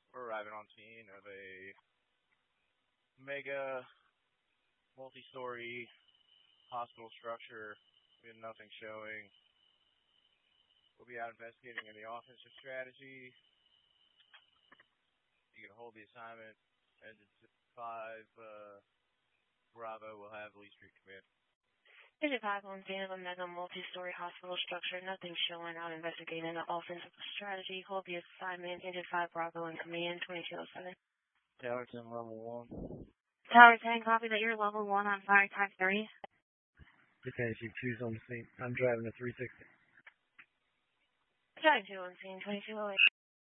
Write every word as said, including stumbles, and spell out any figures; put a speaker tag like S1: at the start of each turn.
S1: We're arriving on scene of a mega multi-story hospital structure. We have nothing showing. We'll be out investigating in the offensive strategy. You can hold the assignment. Engine five, uh, Bravo will have Lee Street command.
S2: Engine five on scene of a mega multi-story hospital structure. Nothing showing. Out investigating the offensive strategy. Hold the assignment. Engine five, Bravo in command. twenty-two oh seven.
S1: Tower ten, level one.
S2: Tower ten, copy that you're level one on fire type three.
S3: Okay, if you choose on the scene. I'm driving a three sixty.
S2: Driving two on scene, twenty-two oh eight.